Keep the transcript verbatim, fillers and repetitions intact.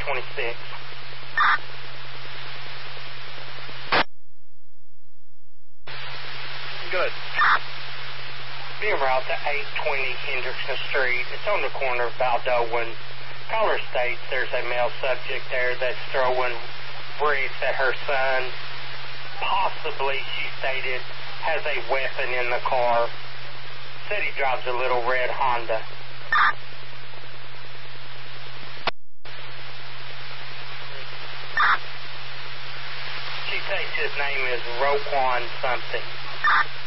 twenty-six. Good. Being route to eight twenty Hendrickson Street. It's on the corner of Baldoa. Caller states there's a male subject there that's throwing bricks at her son. Possibly, she stated, has a weapon in the car. Said he drives a little red Honda. She states his name is Roquan something.